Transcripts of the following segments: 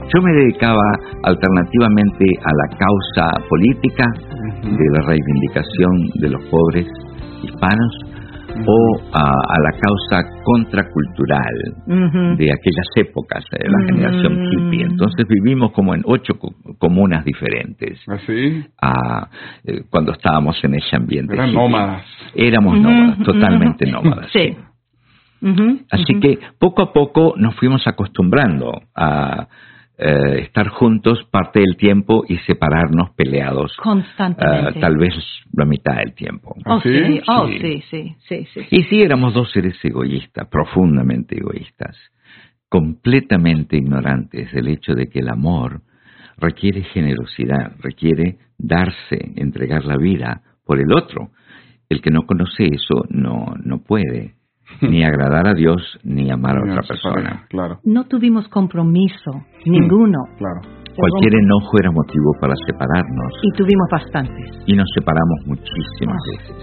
Yo me dedicaba alternativamente a la causa política de la reivindicación de los pobres hispanos o a la causa contracultural de aquellas épocas de la generación hippie. Entonces vivimos como en 8 comunas diferentes. ¿Así? Cuando estábamos en ese ambiente. Eran hippie. nómadas. Éramos nómadas, totalmente nómadas. Sí. Así que poco a poco nos fuimos acostumbrando a estar juntos parte del tiempo y separarnos peleados constantemente. Tal vez la mitad del tiempo. Sí. Y sí, éramos 2 seres egoístas, profundamente egoístas, completamente ignorantes del hecho de que el amor requiere generosidad, requiere darse, entregar la vida por el otro. El que no conoce eso no puede ni agradar a Dios ni amar a otra persona. Claro. No tuvimos compromiso, ninguno. Claro. Cualquier enojo era motivo para separarnos. Y tuvimos bastantes. Y nos separamos muchísimas veces.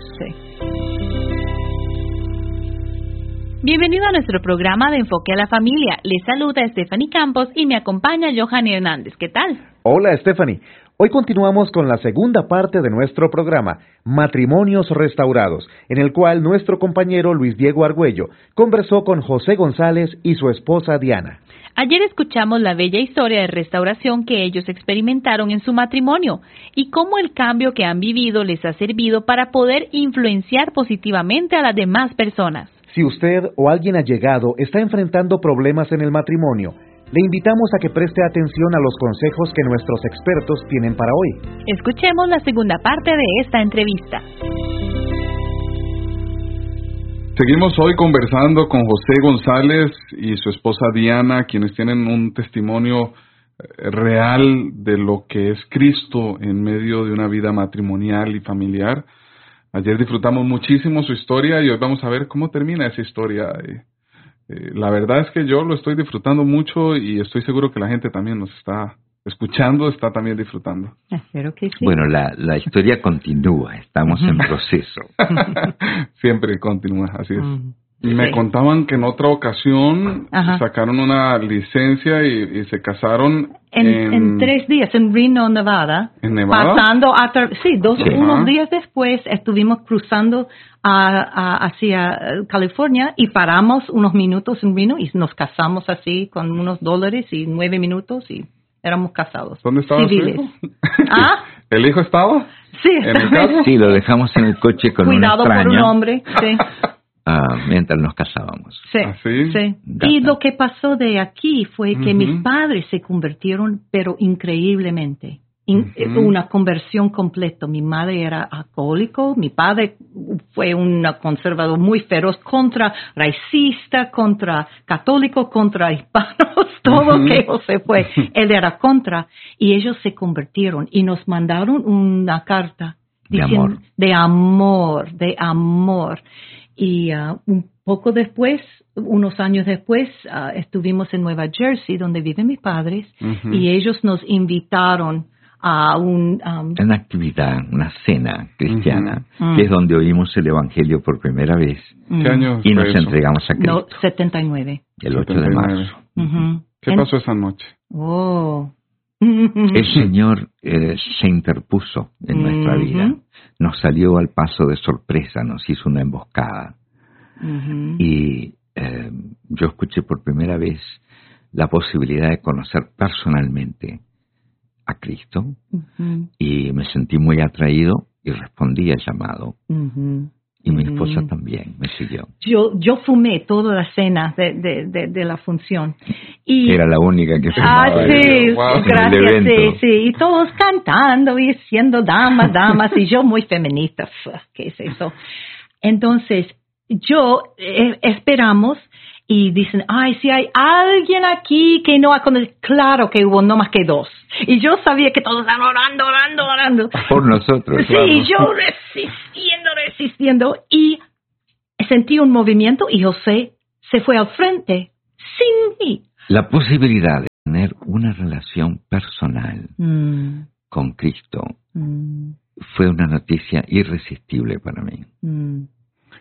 Sí. Bienvenido a nuestro programa de Enfoque a la Familia. Les saluda Stephanie Campos y me acompaña Johan Hernández. ¿Qué tal? Hola, Stephanie. Hoy continuamos con la segunda parte de nuestro programa, Matrimonios Restaurados, en el cual nuestro compañero Luis Diego Argüello conversó con José González y su esposa Diana. Ayer escuchamos la bella historia de restauración que ellos experimentaron en su matrimonio y cómo el cambio que han vivido les ha servido para poder influenciar positivamente a las demás personas. Si usted o alguien allegado está enfrentando problemas en el matrimonio, le invitamos a que preste atención a los consejos que nuestros expertos tienen para hoy. Escuchemos la segunda parte de esta entrevista. Seguimos hoy conversando con José González y su esposa Diana, quienes tienen un testimonio real de lo que es Cristo en medio de una vida matrimonial y familiar. Ayer disfrutamos muchísimo su historia y hoy vamos a ver cómo termina esa historia. La verdad es que yo lo estoy disfrutando mucho y estoy seguro que la gente también nos está escuchando, está también disfrutando. Espero que sí. Bueno, la historia continúa, estamos en proceso. Siempre continúa, así es. Y me contaban que en otra ocasión sacaron una licencia y se casaron en 3 días en Reno, Nevada. ¿En Nevada? Pasando unos días después estuvimos cruzando hacia California y paramos unos minutos en Reno y nos casamos así con unos $, y 9 minutos y éramos casados. ¿Dónde estaba civiles. su hijo? ¿El hijo estaba? Sí. ¿En el caso? Sí, lo dejamos en el coche con Cuidado un extraño. por un hombre, sí. Mientras nos casábamos. Sí, ¿Sí? sí. Y lo que pasó de aquí fue que mis padres se convirtieron, pero increíblemente. Una conversión completa. Mi madre era alcohólico, mi padre fue un conservador muy feroz, contra racista, contra católico, contra hispanos, todo que se fue. Él era contra, y ellos se convirtieron y nos mandaron una carta diciendo, de amor. Y un poco después, unos años después, estuvimos en Nueva Jersey, donde viven mis padres, y ellos nos invitaron a una actividad, una cena cristiana, que es donde oímos el Evangelio por primera vez. ¿Qué año y nos fue eso? entregamos a Cristo. 79. El 8 de marzo. ¿Qué pasó esa noche? El Señor se interpuso en nuestra vida. Nos salió al paso de sorpresa, nos hizo una emboscada. Y yo escuché por primera vez la posibilidad de conocer personalmente a Cristo y me sentí muy atraído y respondí al llamado. Y mi esposa también me siguió. Yo fumé toda la cena de la función. Y era la única que fumaba. Sí, wow. Gracias, sí. Y todos cantando y siendo damas, y yo muy feminista. ¿Qué es eso? Entonces, esperamos y dicen, si hay alguien aquí que no ha conocido. Claro que hubo no más que 2. Y yo sabía que todos estaban orando. Por nosotros. Sí, claro. Yo resistiendo. Y sentí un movimiento y José se fue al frente sin mí. La posibilidad de tener una relación personal con Cristo fue una noticia irresistible para mí.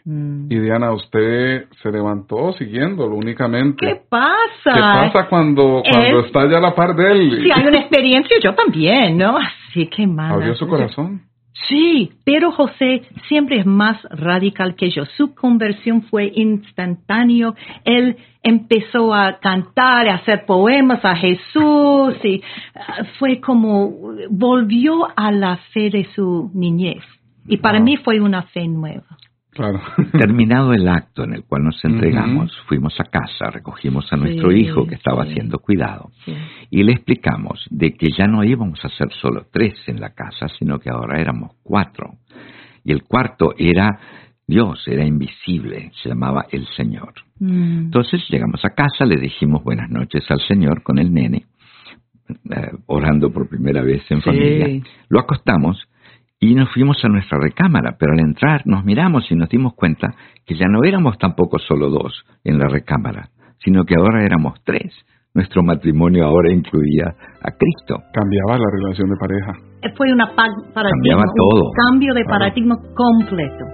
Y Diana, usted se levantó siguiéndolo únicamente. ¿Qué pasa? ¿Qué pasa cuando está ya a la par de él? Sí, hay una experiencia, yo también, ¿no? Así que mala. ¿Abrió su corazón? Sí, pero José siempre es más radical que yo. Su conversión fue instantáneo. Él empezó a cantar, a hacer poemas a Jesús y fue como volvió a la fe de su niñez. Y para mí fue una fe nueva. Claro. Terminado el acto en el cual nos entregamos, fuimos a casa, recogimos a nuestro hijo que estaba siendo cuidado y le explicamos de que ya no íbamos a ser solo 3 en la casa, sino que ahora éramos 4. Y el cuarto era Dios, era invisible, se llamaba el Señor. Entonces llegamos a casa, le dijimos buenas noches al Señor con el nene, orando por primera vez en familia. Lo acostamos y nos fuimos a nuestra recámara, pero al entrar nos miramos y nos dimos cuenta que ya no éramos tampoco solo 2 en la recámara, sino que ahora éramos 3. Nuestro matrimonio ahora incluía a Cristo. Cambiaba la relación de pareja. Fue un cambio de paradigma completo.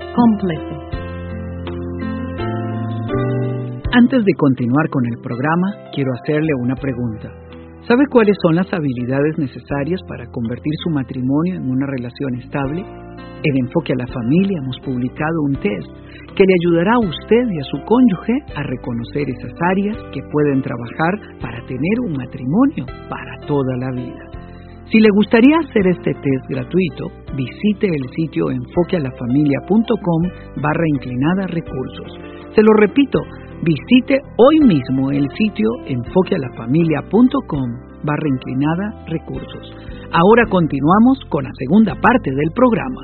Antes de continuar con el programa, quiero hacerle una pregunta. ¿Sabe cuáles son las habilidades necesarias para convertir su matrimonio en una relación estable? En Enfoque a la Familia hemos publicado un test que le ayudará a usted y a su cónyuge a reconocer esas áreas que pueden trabajar para tener un matrimonio para toda la vida. Si le gustaría hacer este test gratuito, visite el sitio enfoquealafamilia.com/recursos. Se lo repito, visite hoy mismo el sitio enfoquealafamilia.com/recursos. Ahora continuamos con la segunda parte del programa.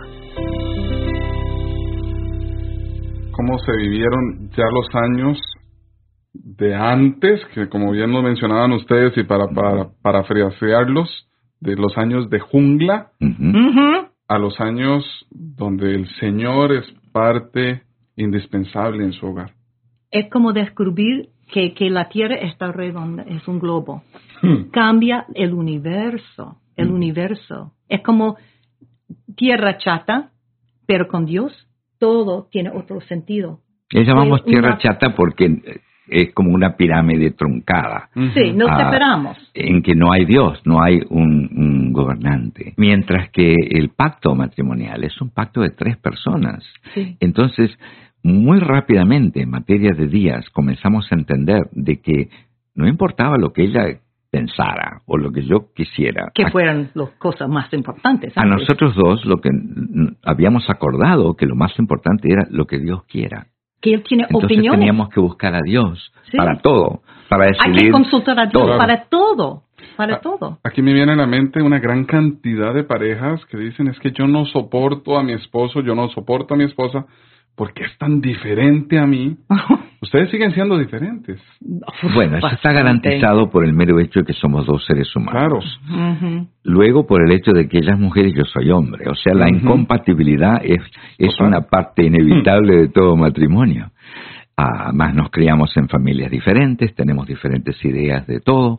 ¿Cómo se vivieron ya los años de antes, que como bien lo mencionaban ustedes y para parafrasearlos, de los años de jungla a los años donde el Señor es parte indispensable en su hogar? Es como descubrir que la Tierra está redonda, es un globo. Cambia el universo. Es como tierra chata, pero con Dios todo tiene otro sentido. Le llamamos tierra chata porque es como una pirámide truncada. Sí, nos separamos. En que no hay Dios, no hay un gobernante. Mientras que el pacto matrimonial es un pacto de 3 personas. Sí. Entonces, muy rápidamente, en materia de días, comenzamos a entender de que no importaba lo que ella pensara o lo que yo quisiera. Que fueran las cosas más importantes. A nosotros 2 lo que habíamos acordado que lo más importante era lo que Dios quiera. Que Él tiene Entonces opiniones. Teníamos que buscar a Dios para todo, para decidir. Hay que consultar a Dios todo. para todo. Aquí me viene a la mente una gran cantidad de parejas que dicen es que yo no soporto a mi esposo, yo no soporto a mi esposa porque es tan diferente a mí. Ustedes siguen siendo diferentes. Bueno, eso está garantizado por el mero hecho de que somos 2 seres humanos. Claro. Luego por el hecho de que ella es mujer y yo soy hombre. O sea, la incompatibilidad es una parte inevitable de todo matrimonio. Además nos criamos en familias diferentes, tenemos diferentes ideas de todo,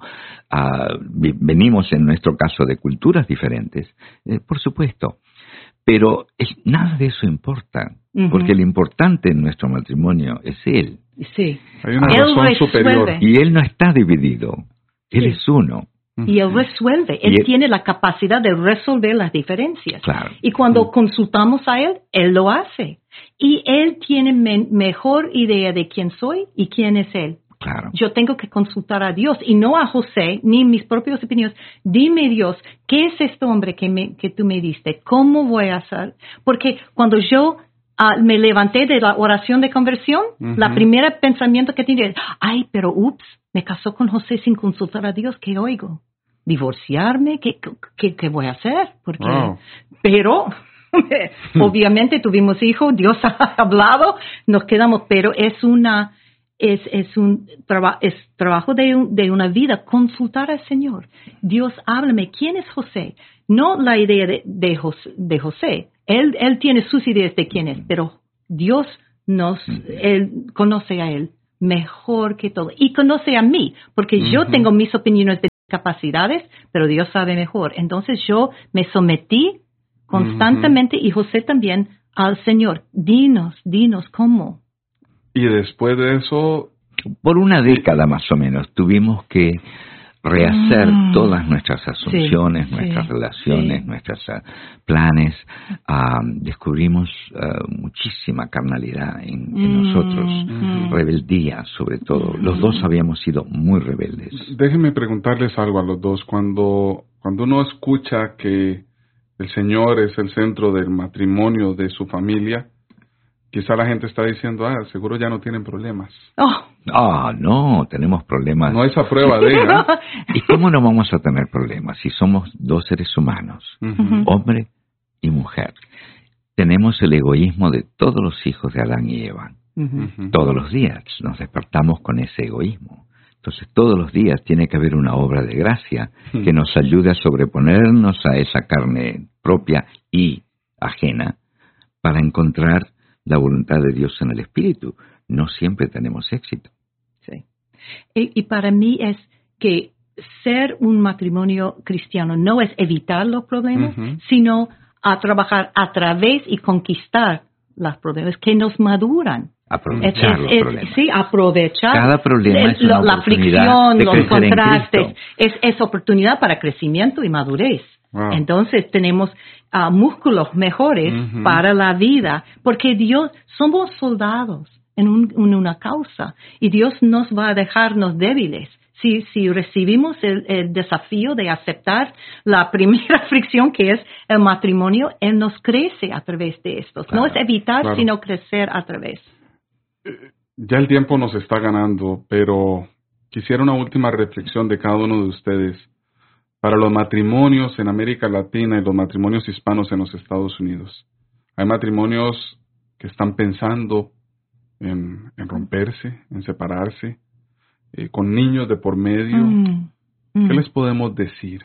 venimos en nuestro caso de culturas diferentes, por supuesto. Pero nada de eso importa, porque lo importante en nuestro matrimonio es Él. Sí. Hay una razón superior. Y Él no está dividido, Él es uno. Y Él resuelve, Él tiene la capacidad de resolver las diferencias. Claro. Y cuando consultamos a Él, Él lo hace. Y Él tiene mejor idea de quién soy y quién es Él. Claro. Yo tengo que consultar a Dios y no a José, ni mis propias opiniones. Dime, Dios, ¿qué es este hombre que tú me diste? ¿Cómo voy a hacer? Porque cuando yo me levanté de la oración de conversión, la primera pensamiento que tenía es, pero me casó con José sin consultar a Dios, ¿qué oigo? ¿Divorciarme? ¿Qué voy a hacer? Pero obviamente tuvimos hijos, Dios ha hablado, nos quedamos, pero es un trabajo de una vida, consultar al Señor. Dios, háblame, ¿quién es José? No la idea de José. Él tiene sus ideas de quién es, pero Dios Él conoce a Él mejor que todo. Y conoce a mí, porque yo tengo mis opiniones de capacidades, pero Dios sabe mejor. Entonces yo me sometí constantemente y José también al Señor, dinos cómo. Y después de eso... Por una década más o menos tuvimos que rehacer todas nuestras asunciones, nuestras relaciones, nuestros planes. Descubrimos muchísima carnalidad en nosotros, rebeldía sobre todo. Los dos habíamos sido muy rebeldes. Déjenme preguntarles algo a los dos. Cuando uno escucha que el Señor es el centro del matrimonio de su familia, quizá la gente está diciendo, seguro ya no tienen problemas. No, tenemos problemas. No es a prueba de ella. ¿Y cómo no vamos a tener problemas si somos dos seres humanos, hombre y mujer? Tenemos el egoísmo de todos los hijos de Adán y Eva. Todos los días nos despertamos con ese egoísmo. Entonces todos los días tiene que haber una obra de gracia que nos ayude a sobreponernos a esa carne propia y ajena para encontrar la voluntad de Dios en el Espíritu. No siempre tenemos éxito. Sí. Y para mí es que ser un matrimonio cristiano no es evitar los problemas, sino a trabajar a través y conquistar los problemas que nos maduran. Aprovechar los problemas. Sí, aprovechar. Cada problema es una la oportunidad fricción, de los contrastes. Cristo. Es oportunidad para crecimiento y madurez. Wow. Entonces tenemos músculos mejores para la vida, porque Dios, somos soldados en una causa, y Dios nos va a dejarnos débiles. Si recibimos el desafío de aceptar la primera fricción que es el matrimonio, Él nos crece a través de esto. Claro, no es evitar, sino crecer a través. Ya el tiempo nos está ganando, pero quisiera una última reflexión de cada uno de ustedes para los matrimonios en América Latina y los matrimonios hispanos en los Estados Unidos. Hay matrimonios que están pensando en romperse, en separarse, con niños de por medio. ¿Qué les podemos decir?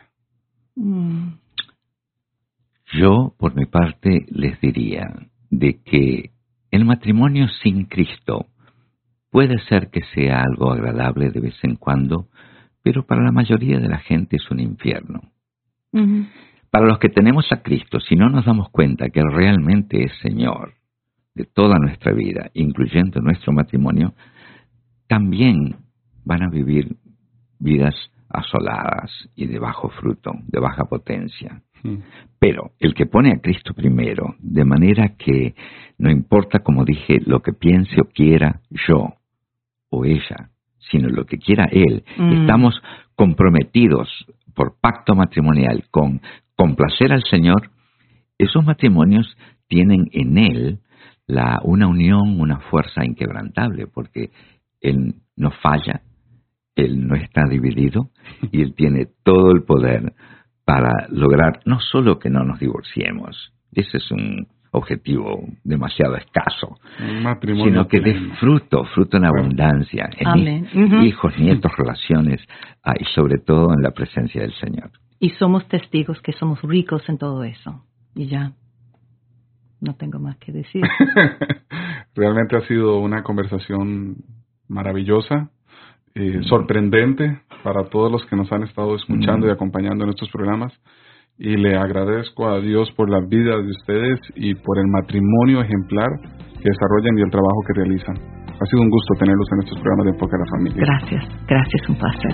Yo, por mi parte, les diría de que el matrimonio sin Cristo puede ser que sea algo agradable de vez en cuando, pero para la mayoría de la gente es un infierno. Para los que tenemos a Cristo, si no nos damos cuenta que Él realmente es Señor de toda nuestra vida, incluyendo nuestro matrimonio, también van a vivir vidas asoladas y de bajo fruto, de baja potencia. Pero el que pone a Cristo primero, de manera que no importa, como dije, lo que piense o quiera yo o ella, sino lo que quiera Él, estamos comprometidos por pacto matrimonial con complacer al Señor. Esos matrimonios tienen en Él una unión, una fuerza inquebrantable, porque Él no falla, Él no está dividido y Él tiene todo el poder para lograr no solo que no nos divorciemos, ese es un objetivo demasiado escaso, sino que dé fruto en abundancia, en hijos, nietos, relaciones, y sobre todo en la presencia del Señor. Y somos testigos que somos ricos en todo eso. Y ya, no tengo más que decir. Realmente ha sido una conversación maravillosa, sorprendente para todos los que nos han estado escuchando y acompañando en estos programas. Y le agradezco a Dios por las vidas de ustedes y por el matrimonio ejemplar que desarrollan y el trabajo que realizan. Ha sido un gusto tenerlos en estos programas de Enfoque a la Familia. Gracias, un placer.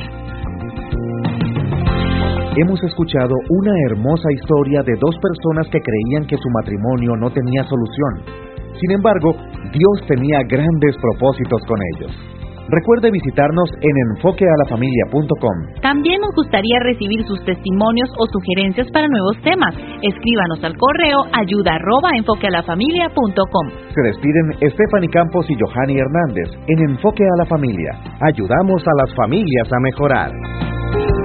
Hemos escuchado una hermosa historia de dos personas que creían que su matrimonio no tenía solución. Sin embargo, Dios tenía grandes propósitos con ellos. Recuerde visitarnos en enfoquealafamilia.com. También nos gustaría recibir sus testimonios o sugerencias para nuevos temas. Escríbanos al correo ayuda@enfoquealafamilia.com. Se despiden Stephanie Campos y Johanny Hernández en Enfoque a la Familia. Ayudamos a las familias a mejorar.